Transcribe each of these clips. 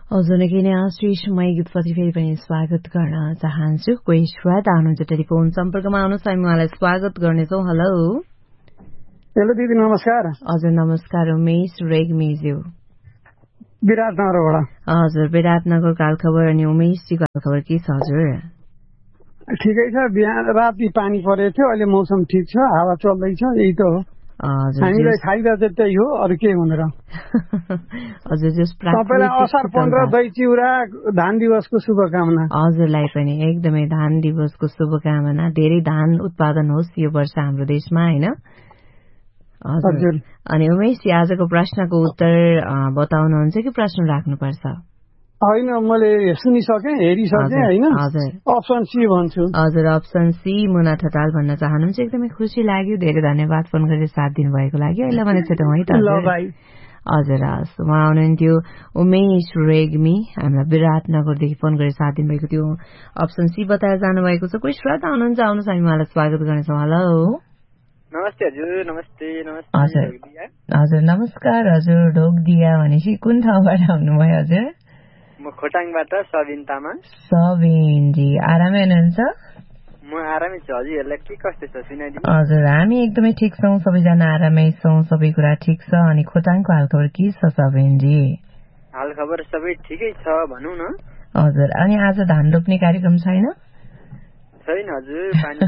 हजुर किन श्रीमय गीतपछि फेरि पनि स्वागत गर्न चाहन्छु। कोही श्रोता हुनुहुन्छ टेलिफोन सम्पर्कमा आउनुहोस्, हामी उहाँलाई स्वागत गर्नेछौँ। हेलो हेलो दिदी, नमस्कार। हजुर नमस्कार, उमेश रेग्मीज्यू विराटनगरबाट। हजुर विराटनगरको हालखबर अनि उमेशजीको हालखबर के छ? हजुर ठिकै छ, बिहान राति पानी परेको थियो, अहिले मौसम ठिक छ, हावा चल्दैछ, यही त हो। हामीलाई फाइदा चाहिँ त्यही हो, अरू के हुँदैन। तपाईँलाई असार 15 दही चिउरा धान दिवसको शुभकामना। हजुरलाई पनि एकदमै धान दिवसको शुभकामना। धेरै धान उत्पादन होस् यो वर्ष हाम्रो देशमा, होइन? हजुर। अनि उमेश, आजको प्रश्नको उत्तर बताउनुहुन्छ कि प्रश्न राख्नुपर्छ? होइन, मैले सुनिसकेँ, हेरिसकेँ, होइन? अप्सन सी भन्छु। हजुर, अप्सन सी मुना ठटाल भन्न चाहनुहुन्छ। एकदमै खुसी लाग्यो, धेरै धन्यवाद फोन गरेर साथ दिनुभएको लागि। अहिले भने छुट्यौँ है त। हजुर हस्, उहाँ हुनुहुन्थ्यो उमेश रेग्मी, हामीलाई विराटनगरदेखि फोन गरेर साथ दिनुभएको थियो। अप्सन सी बताएर जानुभएको छ। कोही श्रोता हुनुहुन्छ, आउनुहोस्, हामी उहाँलाई स्वागत गर्नेछौँ। हेलो नमस्ते हजुर। नमस्ते। हजुर नमस्कार हजुर। ढोकदिया भनेपछि कुन ठाउँबाट आउनुभयो हजुर? म खोटाङबाट सबिन तामाङ। सबिनजी, आरामै हुनुहुन्छ? म आरामै छु। हजुरहरूलाई के कस्तो छ सुनाइदिनु। हजुर, हामी एकदमै ठिक छौँ, सबैजना आरामै छौँ, सबै कुरा ठिक छ। अनि खोटाङको हालखबर के छ सबिनजी? हालखबर सबै ठिकै छ भनौँ न। हजुर, अनि आज धान रोप्ने कार्यक्रम छैन? छैन हजुर, पानी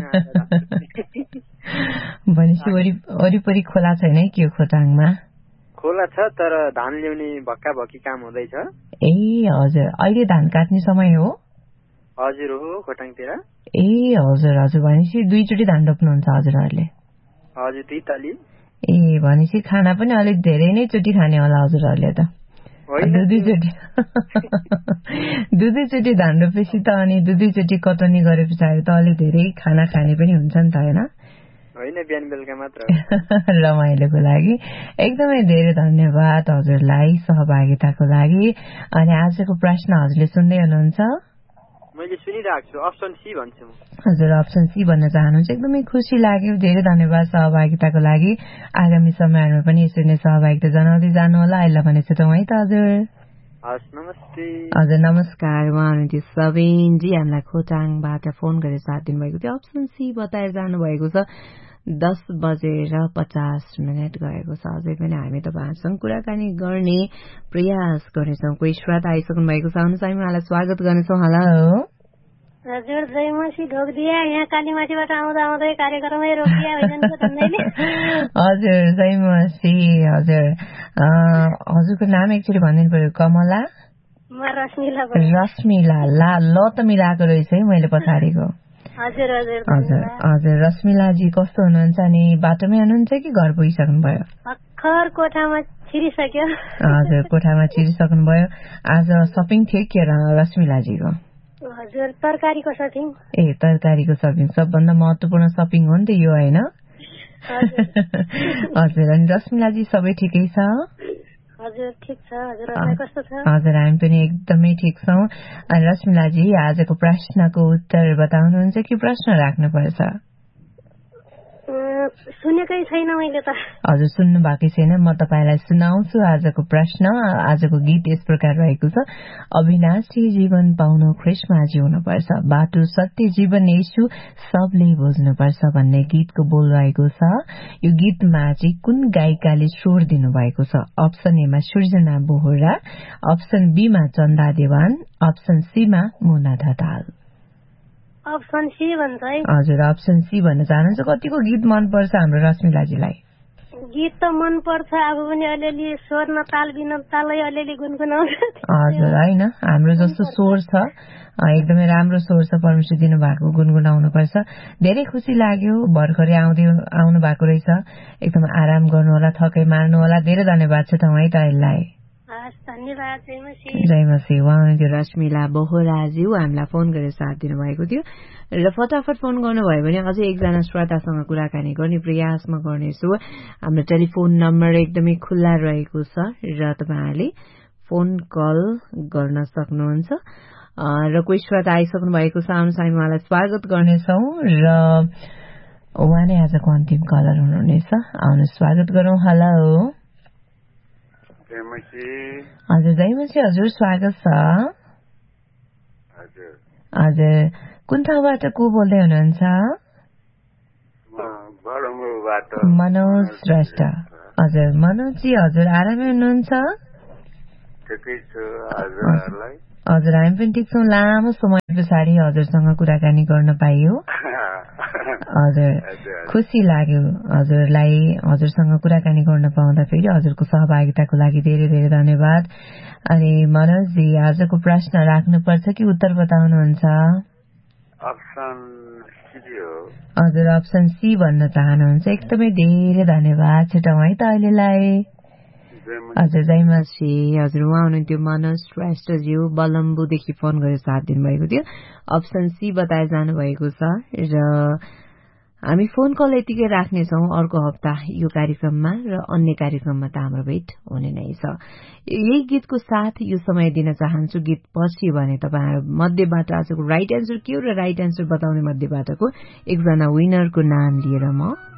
भनेपछि वरिपरि खोला छैन है के खोटाङमा? खोला छ, तर धान ल्याउने भक्का भक्की काम हुँदैछ। ए हजुर, अहिले धान काट्ने समय हो? हजुर हो, खोटाङतिर। ए हजुर हजुर, भनेपछि दुईचोटि धान रोप्नुहुन्छ हजुरहरूले? हजुर, 2 तली। ए भनेपछि खाना पनि अलिक धेरै नै चोटि खाने होला हजुरहरूले त? दुधैचोटि धान रोपेपछि त अनि दुधैचोटि कटनी गरे पछाडि त अलिक धेरै खाना खाने पनि हुन्छ नि त, होइन? बिहान बेलुका मात्र। रमाइलोको लागि एकदमै धेरै धन्यवाद हजुरलाई सहभागिताको लागि। अनि आजको प्रश्न हजुरले सुन्दै हुनुहुन्छ? मैले सुनिरहेको छु। अप्सन सी भन्छु। हजुर, अप्सन सी भन्न चाहनुहुन्छ। एकदमै खुसी लाग्यो, धेरै धन्यवाद सहभागिताको लागि। आगामी समयहरूमा पनि यसरी नै सहभागिता जनाउँदै जानु होला। अहिले भने छुट्यौँ है त हजुर। नमस्ते। हजुर नमस्कार, उहाँ हुनुहुन्थ्यो सबिनजी, हामीलाई खोटाङबाट फोन गरेर साथ दिनुभएको थियो। अप्सन सी बताएर जानुभएको छ। 10:50 गएको छ। अझै पनि हामी तपाईँहरूसँग कुराकानी गर्ने प्रयास गर्नेछौँ। कोही श्रोता आइसक्नु भएको छ, आउनुहोस्, हामी उहाँलाई स्वागत गर्नेछौँ। हेलो हजुर, जयमसी ढोकदिया, यहाँ कालीमाटीबाट आउँदा आउँदै कार्यक्रममै रोकिया भइजान्छ भन्दैले। हजुर जयमसी, हजुर हजुरको नाम एकचोटि भनिदिनु पर्यो। कमला? म रश्मिला। रश्मिला, ल त मिलाएको रहेछ है मैले पछाडिको। हजुर हजुर हजुर हजुर। रश्मिलाजी कस्तो हुनुहुन्छ? अनि बाटोमै हुनुहुन्छ कि घर पुगिसक्नु भयो? भर्खर कोठामा छिरिसक्यो। हजुर, कोठामा छिरिसक्नु भयो। आज सपिङ थियो के रश्मिलाजीको? हजुर, तरकारीको सपिङ। ए तरकारीको सपिङ, सबभन्दा महत्त्वपूर्ण सपिङ हो नि त यो, होइन? हजुर, अनि रश्मिलाजी सबै ठिकै छ? हजुर ठिक छ। हजुरहरूलाई कस्तो छ? हजुर, हामी पनि एकदमै ठिक छौँ। अनि रश्मिलाजी, आजको प्रश्नको उत्तर बताउनुहुन्छ कि प्रश्न राख्नुपर्छ? सुनेकै छैन मैले त। हजुर, सुन्नु भएकै छैन, म तपाईँलाई सुनाउँछु आजको प्रश्न। आजको गीत यस प्रकार रहेको छ। अविनाशी जीवन पाउनु ख्रीष्टमा जिउनुपर्छ, बाटो सत्य जीवन येशू सबले बुझ्नुपर्छ भन्ने गीतको बोल रहेको छ। यो गीतमा चाहिँ कुन गायिकाले स्वर दिनुभएको छ? अप्सन ए मा सृजना बोहरा, अप्सन बी मा चन्दा देवान, अप्सन सी मा मुना ठटाल। अप्सन सी भन्छ है। हजुर, अप्सन सी भन्न चाहनुहुन्छ। कतिको गीत मनपर्छ हाम्रो रश्मिलाजीलाई? गीत त मनपर्छ, अब पनि अलिअलि स्वर न ताल बिना तालै अलिअलि गुनगुनाउँछ। हजुर, होइन हाम्रो जस्तो स्वर छ, एकदमै राम्रो स्वर छ परमेश्वर दिनुभएको, गुनगुनाउनुपर्छ। धेरै खुसी लाग्यो, भर्खरै आउनु भएको रहेछ। एकदम आराम गर्नु होला, थकै मार्नु होला। धेरै धन्यवाद छ तपाईँ त यसलाई। धन्यवाद। जयमसी। उहाँ हुनुहुन्थ्यो रश्मिला बोहराज्यू, हामीलाई फोन गरेर साथ दिनुभएको थियो। र फटाफट फोन गर्नुभयो भने अझै एकजना श्रोतासँग कुराकानी गर्ने प्रयास म गर्नेछु। हाम्रो टेलिफोन नम्बर एकदमै खुल्ला रहेको छ र तपाईँहरूले फोन कल गर्न सक्नुहुन्छ। र कोही श्रोता आइसक्नु भएको छ, आउनुहोस्, हामी उहाँलाई स्वागत गर्नेछौँ। र उहाँ नै आजको अन्तिम कलर हुनुहुनेछ, आउनुहोस् स्वागत गरौँ। हेलो हजुर जयमसी हजुर स्वागत छ। हजुर कुन ठाउँबाट को बोल्दै हुनुहुन्छ? मनोज श्रेष्ठ। हजुर मनोजजी हजुर आरामै हुनुहुन्छ? हजुर हामी पनि ठिक छौँ। लामो समय पछाडि हजुरसँग कुराकानी गर्न पाइयो। हजुर खुसी लाग्यो हजुरलाई हजुरसँग कुराकानी गर्न पाउँदा। फेरि हजुरको सहभागिताको लागि धेरै धेरै धन्यवाद। अनि मनोजजी आजको प्रश्न राख्नुपर्छ कि उत्तर बताउनुहुन्छ? हजुर अप्सन सी भन्न चाहनुहुन्छ। एकदमै धेरै धन्यवाद। छुटाउँ है त अहिलेलाई। हजुर जयमसी हजुर उहाँ हुनुहुन्थ्यो मनोज श्रेष्ठज्यू बलम्बुदेखि फोन गरेर साथ दिनुभएको थियो। अप्सन सी बताए जानुभएको छ र हामी फोन कल यतिकै राख्नेछौँ अर्को हप्ता यो कार्यक्रममा र अन्य कार्यक्रममा त हाम्रो भेट हुने नै छ। यही गीतको साथ यो समय दिन चाहन्छु। गीत पछि भने तपाईँ मध्येबाट आजको राइट एन्सर के हो र राइट एन्सर बताउने मध्येबाटको एकजना विनरको नाम लिएर म